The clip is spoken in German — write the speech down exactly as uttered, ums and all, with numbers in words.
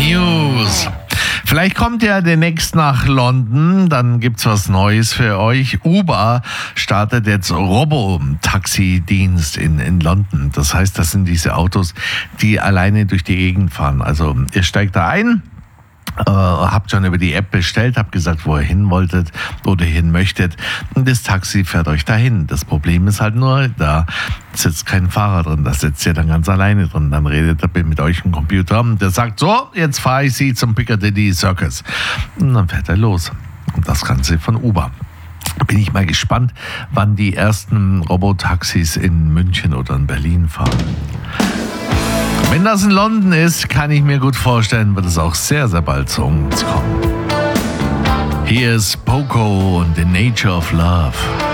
News. Vielleicht kommt ihr demnächst nach London, dann gibt's was Neues für euch. Uber startet jetzt Robo-Taxi-Dienst in, in London. Das heißt, das sind diese Autos, die alleine durch die Gegend fahren. Also ihr steigt da ein, äh, habt schon über die App bestellt, habt gesagt, wo ihr hin wolltet oder hin möchtet. Und das Taxi fährt euch dahin. Das Problem ist halt nur, da sitzt kein Fahrer drin, da sitzt ihr dann ganz alleine drin. Dann redet er mit euch ein Computer und der sagt, so, jetzt fahre ich Sie zum Piccadilly Circus. Und dann fährt er los. Und das Ganze von Uber. Bin ich mal gespannt, wann die ersten Robotaxis in München oder in Berlin fahren. Wenn das in London ist, kann ich mir gut vorstellen, wird es auch sehr, sehr bald zu uns kommen. Hier ist Poco und The Nature of Love.